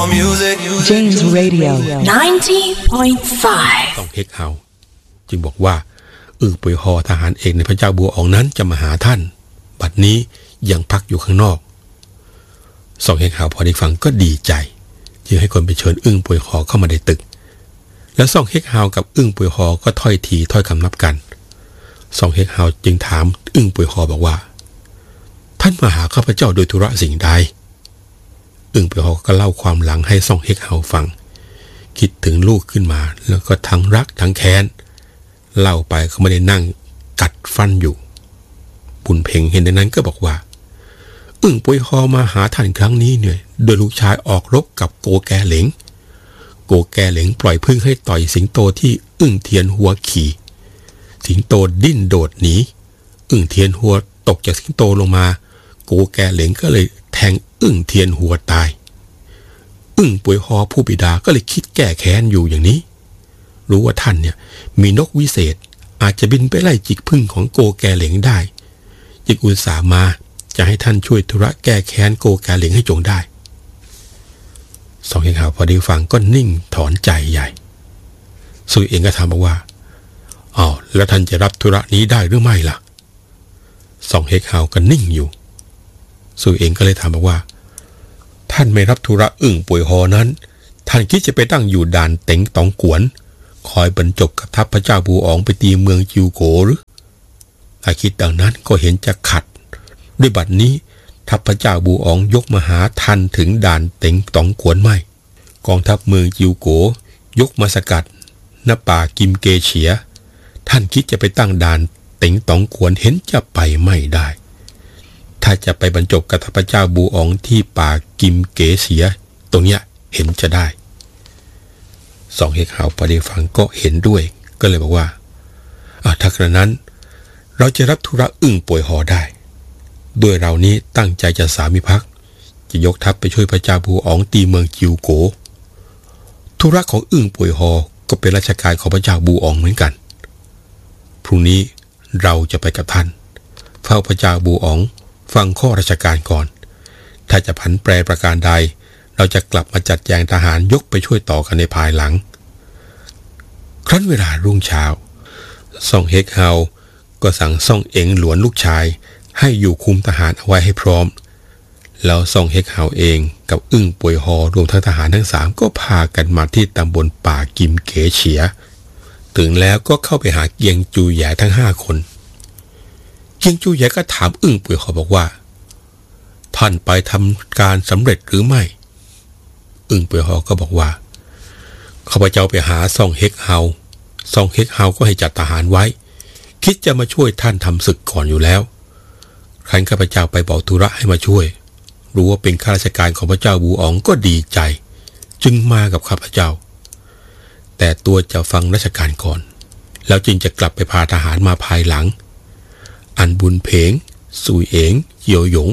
James Radio 90.5 ต้องเฮกเฮาจึงบอกว่าปุยฮอทหารเอกในพระเจ้าบัวอองนั้นจะมาหาท่านบัดนี้ยังพักอยู่ข้างนอกซองเฮกเฮาพอได้ฟังก็ดีใจจึงให้คนไปเชิญปุยฮอเข้ามาในตึกแล้วซองเฮกเฮากับปุยฮอก็ถ้อยทีถ้อยคำนับกันซองเฮกเฮาจึงถามปุยฮอบอกว่าท่านมาหาข้าพเจ้าโดยธุระสิ่งใดปุยฮอก็เล่าความหลังให้ซองเฮกเฮาฟังคิดถึงลูกขึ้นมาแล้วก็ทั้งรักทั้งแค้นเล่าไปเขาไม่ได้นั่งกัดฟันอยู่บุญเพ่งเห็นในนั้นก็บอกว่าปุยฮอมาหาท่านครั้งนี้เนี่ยโดยลูกชายออกรบกับโกแกเหลงโกแกเหลงปล่อยพึ่งให้ต่อยสิงโตที่เทียนหัวขี่สิงโตดิ้นโดดหนีเทียนหัวตกจากสิงโตลงมาโกแกเหลงก็เลยแทงเทียนหัวตายปุยฮอผู้บิดาก็เลยคิดแก้แค้นอยู่อย่างนี้รู้ว่าท่านเนี่ยมีนกวิเศษอาจจะบินไปไล่จิกพึ่งของโกแกเหลงได้จึงอุตส่าห์มาจะให้ท่านช่วยธุระแก้แค้นโกแกเหลงให้จงได้สองเฮกเฮาพอได้ฟังก็นิ่งถอนใจใหญ่ซุยเองก็ถามบอกว่าแล้วท่านจะรับธุระนี้ได้หรือไม่ล่ะสองเฮกเฮาก็นิ่งอยู่ซุยเองก็เลยถามบอกว่าท่านไม่รับธุระป่วยฮอนั้นท่านคิดจะไปตั้งอยู่ด่านเต็งตองกวนคอยบรรจบกับทัพพระเจ้าบูอองไปตีเมืองจิวโกหรือถ้าคิดดังนั้นก็เห็นจะขัดด้วยบัดนี้ทัพพระเจ้าบูอองยกมาหาท่านถึงด่านเต็งตองกวนไม่กองทัพเมืองจิวโกยกมาสกัดณป่ากิมเกเฉียท่านคิดจะไปตั้งด่านเต็งตองกวนเห็นจะไปไม่ได้ถ้าจะไปบรรจบกับทัพพระเจ้าบูอองที่ป่ากิมเกเฉียตรงเนี้ยเห็นจะได้สองเฮกเฮาพอได้ฟังก็เห็นด้วยก็เลยบอกว่าถ้ากระนั้นเราจะรับธุระป่วยฮอได้ด้วยเรานี้ตั้งใจจะสามิภักดิ์จะยกทัพไปช่วยพระเจ้าบูอองตีเมืองจิวโกธุระของป่วยฮอก็เป็นราชการของพระเจ้าบูอองเหมือนกันพรุ่งนี้เราจะไปกับท่านเฝ้าพระเจ้าบูอองฟังข้อราชการก่อนถ้าจะผันแปรประการใดเราจะกลับมาจัดแจงทหารยกไปช่วยต่อกันในภายหลังครั้นเวลารุ่งเช้าซ่องเฮกเฮาก็สั่งซ่องเอ็งหลวนลูกชายให้อยู่คุมทหารเอาไว้ให้พร้อมแล้วซ่องเฮกเฮาเองกับป่วยฮอรวมทั้งทหารทั้ง3ก็พากันมาที่ตำบลป่ากิมเกเฉียถึงแล้วก็เข้าไปหาเกียงจูแย่ทั้ง5คนเกียงจูแย่ก็ถามป่วยฮอบอกว่าท่านไปทำการสำเร็จหรือไม่ป่วยฮอก็บอกว่าข้าพเจ้าไปหาซ่องเฮกเฮาก็ให้จัดทหารไว้คิดจะมาช่วยท่านทำศึกก่อนอยู่แล้วครั้นข้าพเจ้าไปบอกธุระให้มาช่วยรู้ว่าเป็นข้าราชการของพระเจ้าบูอองก็ดีใจจึงมากับข้าพเจ้าแต่ตัวจะฟังราชการก่อนแล้วจึงจะกลับไปพาทหารมาภายหลังอันบุญเพงซุยเอ๋งเยียวหยง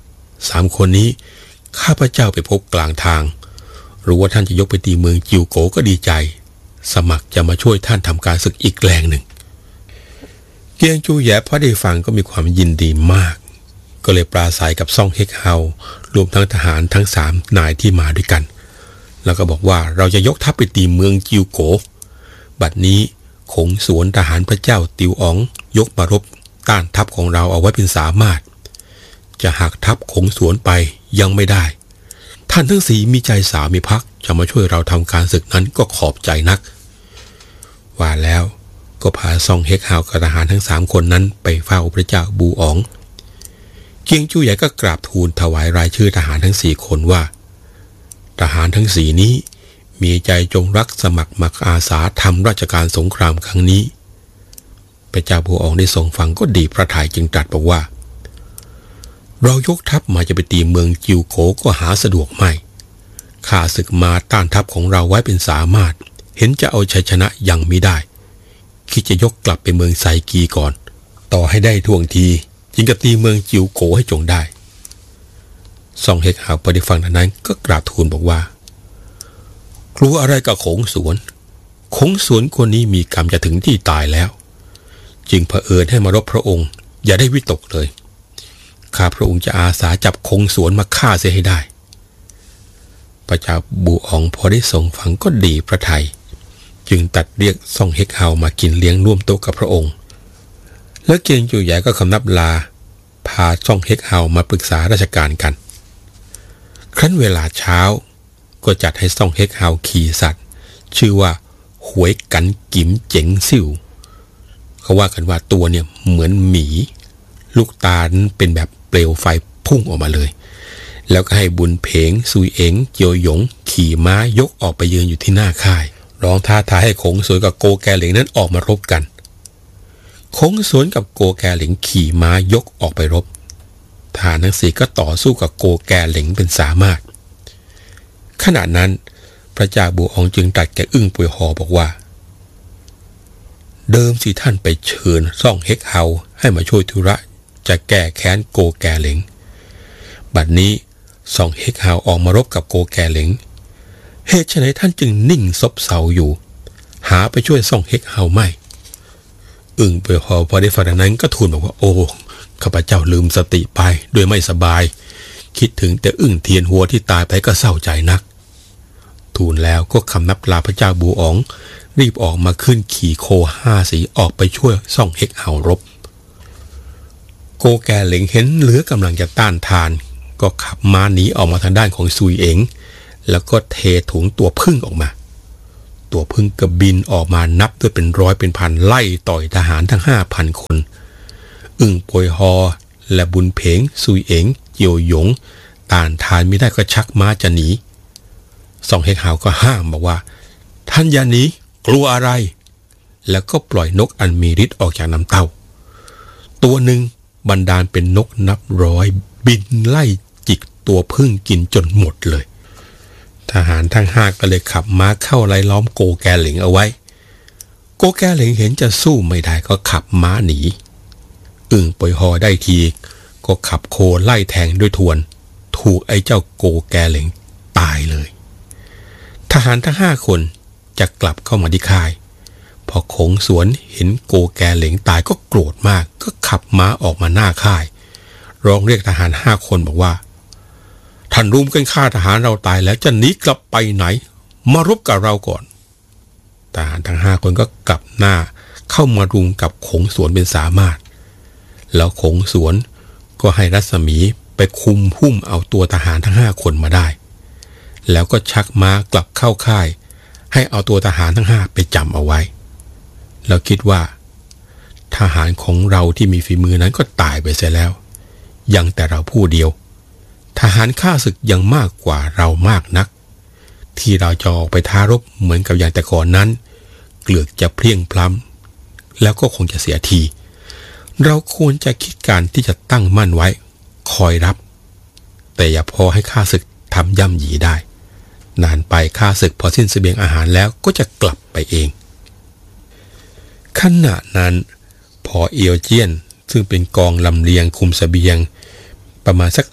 3คนนี้ข้าพเจ้าไปพบกลางทางรู้ว่าท่านจะยกไปตีเมืองจิวโกก็ดีใจสมัครจะมาช่วยท่านทำการศึกอีกแรงหนึ่งเกียงจูแย่พอได้ฟังก็มีความยินดีมากก็เลยปราศัยกับซ่องเฮกเฮารวมทั้งทหารทั้ง3นายที่มาด้วยกันแล้วก็บอกว่าเราจะยกทัพไปตีเมืองจิวโกบัดนี้ขงสวนทหารพระเจ้าติวอ๋องยกมารบต้านทัพของเราเอาไว้เป็นสามารถจะหักทัพขงสวนไปยังไม่ได้ท่านทั้ง4มีใจสามิภักดิ์จะมาช่วยเราทำการศึกนั้นก็ขอบใจนักว่าแล้วก็พาซ่องเฮกเฮากับทหารทั้ง3คนนั้นไปเฝ้าพระเจ้าบูอองเกียงจูใหญ่ก็กราบทูลถวายรายชื่อทหารทั้ง4คนว่าทหารทั้ง4นี้มีใจจงรักสมัครมาอาสาทำราชการสงครามครั้งนี้พระเจ้าบูอองได้ทรงฟังก็ดีพระทัยจึงตรัสบอกว่าเรายกทัพมาจะไปตีเมืองจิวโกก็หาสะดวกไม่ข้าศึกมาต้านทัพของเราไว้เป็นสามารถเห็นจะเอาชัยชนะยังไม่ได้คิดจะยกกลับไปเมืองไซกีก่อนต่อให้ได้ท่วงทีจึงจะตีเมืองจิวโกให้จงได้ซ่องเฮกเฮาพอได้ฟังนั้นก็กราบทูลบอกว่ากลัวอะไรกับขงสวนคนนี้มีกรรมจะถึงที่ตายแล้วจึงเผอิญให้มารบพระองค์อย่าได้วิตกเลยข้าพระองค์จะอาสาจับขงสวนมาฆ่าเสียให้ได้พระเจ้าบูอ๋องพอได้ทรงฟังก็ดีพระทัยจึงตัดเรียกซ่องเฮกเฮามากินเลี้ยงร่วมโต๊ะกับพระองค์แล้วเกียงจูใหญ่ก็คำนับลาพาซ่องเฮกเฮามาปรึกษาราชการกันครั้นเวลาเช้าก็จัดให้ซ่องเฮกเฮาขี่สัตว์ชื่อว่าหวยกันกิมเจ๋งซิ่วเขาว่ากันว่าตัวเนี่ยเหมือนหมีลูกตาเป็นแบบเปลวไฟพุ่งออกมาเลยแล้วก็ให้บุญเพงซุยเอ๋งเจียวหยงขี่ม้ายกออกไปยืนอยู่ที่หน้าค่ายร้องท้าทายให้ขงสวนกับโกแกเหลิงนั้นออกมารบกันขงสวนกับโกแกเหลิงขี่ม้ายกออกไปรบทหารทั้งสี่ก็ต่อสู้กับโกแกเหลิงเป็นสามารถขณะนั้นพระเจ้าบูอ๋องจึงตรัสแก่อึ้งปุยฮอบอกว่าเดิมสิท่านไปเชิญซ่องเฮกเฮาให้มาช่วยธุระจะแก้แค้นโกแกเหลิงบัดนี้ซ่องเฮกเฮาออกมารบกับโกแกเหลิงเหตุไฉนท่านจึงนิ่งซบเซาอยู่หาไปช่วยซ่องเฮกเฮาไม่อึ้งปุยฮอพอได้ฟังนั้นก็ทูลบอกว่าโอ้ข้าพเจ้าลืมสติไปด้วยไม่สบายคิดถึงแต่อึ้งเทียนหัวที่ตายไปก็เศร้าใจนักทูลแล้วก็คำนับลาพระเจ้าบูอ๋องรีบออกมาขึ้นขี่โค5 สีออกไปช่วยซ่องเฮกเฮารบโกแกเหลิงเห็นเหลือกำลังจะต้านทานก็ขับม้าหนีออกมาทางด้านของซุยเอ๋งแล้วก็เทถุงตัวพึ่งออกมาตัวพึ่งกระบินออกมานับด้วยเป็นร้อยเป็นพันไล่ต่อยทหารทั้ง 5,000 คนอึ่งปวยฮอและบุญเพงซุยเอ๋งเจียวหยงต้านทานไม่ได้ก็ชักม้าจะหนีซ่องเฮกเฮาก็ห้ามบอกว่าท่านอย่าหนีกลัวอะไรแล้วก็ปล่อยนกอันมีฤทธิ์ออกจากน้ำเต้าตัวหนึ่งบันดาลเป็นนกนับร้อยบินไล่จิกตัวพึ่งกินจนหมดเลยทหารทั้ง5ก็เลยขับม้าเข้าไล่ล้อมโกแกเหลิงเอาไว้โกแกเหลิงเห็นจะสู้ไม่ได้ก็ขับม้าหนีอึ่งปอยฮอได้ทีก็ขับโคไล่แทงด้วยทวนถูกไอ้เจ้าโกแกเหลิงตายเลยทหารทั้ง5 คนจะกลับเข้ามาที่ค่ายพอขงสวนเห็นโกแกเหลิงตายก็โกรธมากก็ขับม้าออกมาหน้าค่ายร้องเรียกทหาร5 คนบอกว่าท่านรุมกันฆ่าทหารเราตายแล้วจะหนีกลับไปไหนมารบกับเราก่อนทหารทั้ง5 คนก็กลับหน้าเข้ามารุมกับขงสวนเป็นสามารถแล้วขงสวนก็ให้รัศมีไปคุมหุ้มเอาตัวทหารทั้ง5 คนมาได้แล้วก็ชักม้ากลับเข้าค่ายให้เอาตัวทหารทั้ง5ไปจำเอาไว้แล้วคิดว่าทหารของเราที่มีฝีมือนั้นก็ตายไปเสียแล้วยังแต่เราผู้เดียวทหารข้าศึกยังมากกว่าเรามากนักที่เราจะออกไปท้ารบเหมือนกับอย่างแต่ก่อนนั้นเกลือกจะเพลียงพล้ำแล้วก็คงจะเสียทีเราควรจะคิดการที่จะตั้งมั่นไว้คอยรับแต่อย่าพอให้ข้าศึกทำย่ำหยีได้นานไปข้าศึกพอสิ้นเสบียงอาหารแล้วก็จะกลับไปเองขณะนั้นพอเอียวเจี้ยนซึ่งเป็นกองลำเลียงคุมเสบียงประมาณสัก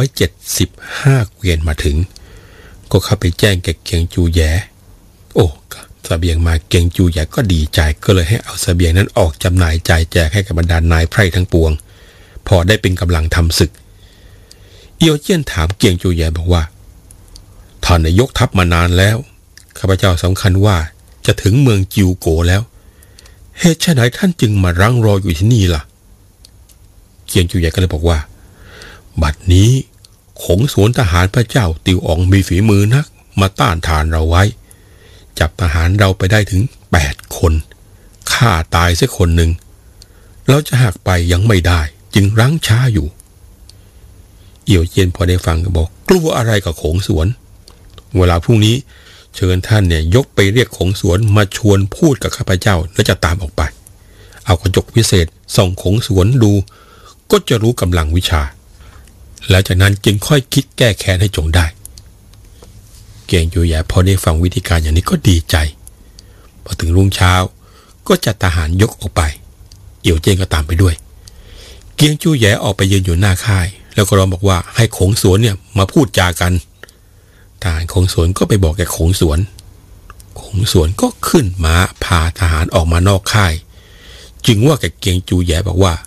175 เกวียนมาถึงก็เข้าไปแจ้งแก่เกียงจูแย่โอ้เสบียงมาเกียงจูแย่ก็ดีใจก็เลยให้เอาเสบียงนั้นออกจำหน่ายจ่ายแจกให้กับบรรดานายไพร่ทั้งปวงพอได้เป็นกำลังทำศึกเอียวเจี้ยนถามเกียงจูแย่บอกว่าท่านยกทัพมานานแล้วข้าพเจ้าสำคัญว่าจะถึงเมืองจิวโกแล้วเหตุไฉนท่านจึงมารั้งรออยู่ที่นี่ล่ะเกียงจูใหญ่ก็เลยบอกว่าบัดนี้ขงสวนทหารพระเจ้าติวอ๋องมีฝีมือนักมาต้านทานเราไว้จับทหารเราไปได้ถึง8 คนฆ่าตายสักคนหนึ่งเราจะหักไปยังไม่ได้จึงรั้งช้าอยู่เอี่ยวเจียนพอได้ฟังก็บอกกลัวอะไรกับขงสวนเวลาพรุ่งนี้เชิญท่านเนี่ยยกไปเรียกขงสวนมาชวนพูดกับข้าพเจ้าแล้วจะตามออกไปเอากระจกวิเศษส่องขงสวนดูก็จะรู้กำลังวิชาแล้วจากนั้นจึงค่อยคิดแก้แค้นให้จงได้เกียงจูแย่พอได้ฟังวิธีการอย่างนี้ก็ดีใจพอถึงรุ่งเช้าก็จัดทหารยกออกไปเอี่ยวเจียนก็ตามไปด้วยเกียงจูแย่ออกไปยืนอยู่หน้าค่ายแล้วก็ร้องบอกว่าให้ขงสวนเนี่ยมาพูดจากันทหารขงสวนก็ไปบอกแกขงสวนก็ขึ้นม้าพาทหารออกมานอกค่ายจึงว่าแกเกียงจูแย่บอกว่า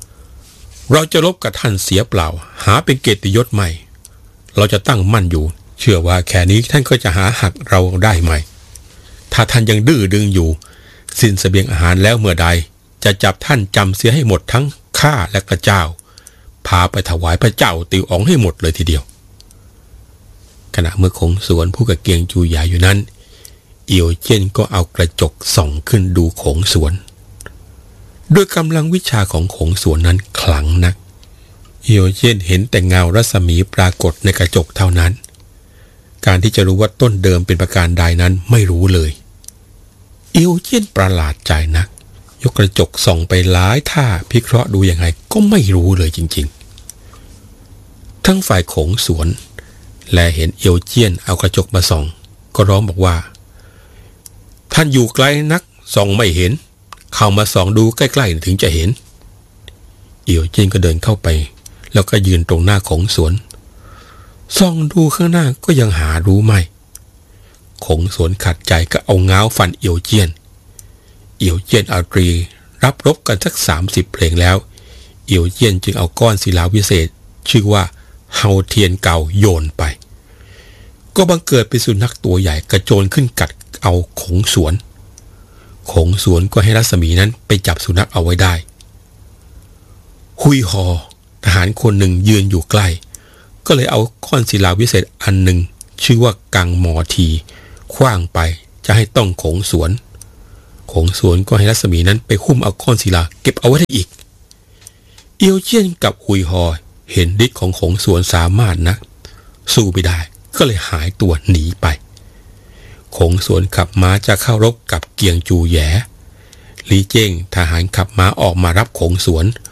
เราจะรบกับท่านเสียเปล่าหาเป็นเกียรติยศใหม่เราจะตั้งมั่นอยู่เชื่อว่าแค่นี้ท่านก็จะหาหักเราได้ไหมถ้าท่านยังดื้อดึงอยู่สิ้นเสบียงอาหารแล้วเมื่อใดจะจับท่านจำเสียให้หมดทั้งข้าและกระเจ้าพาไปถวายพระเจ้าติวอ๋องให้หมดเลยทีเดียวขณะเมื่อคงสวนผู้กับเกียงจูหยาอยู่นั้นเอียวเจี้ยนก็เอากระจกส่องขึ้นดูโขงสวนด้วยกำลังวิชาของโขงสวนนั้นขลังนักเอียวเจี้ยนเห็นแต่เงารัศมีปรากฏในกระจกเท่านั้นการที่จะรู้ว่าต้นเดิมเป็นประการใดนั้นไม่รู้เลยเอียวเจี้ยนประหลาดใจนักยกกระจกส่องไปหลายท่าพิเคราะห์ดูยังไงก็ไม่รู้เลยจริงๆทั้งฝ่ายโขงสวนและเห็นเอียวเจี้ยนเอากระจกมาส่องก็ร้องบอกว่าท่านอยู่ไกลนักส่องไม่เห็นเข้ามาส่องดูใกล้ๆถึงจะเห็นเอียวเจี้ยนก็เดินเข้าไปแล้วก็ยืนตรงหน้าโขงสวนส่องดูข้างหน้าก็ยังหารู้ไม่โขงสวนขัดใจก็เอาง้าวฟันเอียวเจี้ยนเอาตรีรับรบกันสัก30เพลงแล้วเอียวเจี้ยนจึงเอาก้อนศิลาวิเศษชื่อว่าเฮาเทียนเก่าโยนไปก็บังเกิดเป็นสุนัขตัวใหญ่กระโจนขึ้นกัดเอาโขงสวนก็ให้รัศมีนั้นไปจับสุนัขเอาไว้ได้หุยฮอทหารคนหนึ่งยืนอยู่ใกล้ก็เลยเอาก้อนศิลาวิเศษอันหนึ่งชื่อว่ากังหมอทีขว้างไปจะให้ต้องโขงสวนก็ให้รัศมีนั้นไปหุ้มเอาก้อนศิลาเก็บเอาไว้ได้อีกเอียวเจี้ยนกับหุยฮอเห็นฤทธิ์ของโขงสวนสามารถนักสู้ไม่ได้ก็เลยหายตัวหนีไปโขงสวนขับม้าจะเข้ารบกับเกียงจูแหยลี่เจ้งทหารขับม้าออกมารับโขงสวน